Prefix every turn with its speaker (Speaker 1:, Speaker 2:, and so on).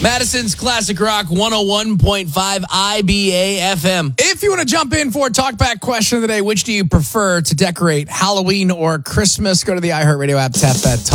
Speaker 1: Madison's Classic Rock 101.5 IBA FM.
Speaker 2: If you want to jump in for Talkback question of the day, which do you prefer to decorate, Halloween or Christmas? Go to the iHeartRadio app, tap that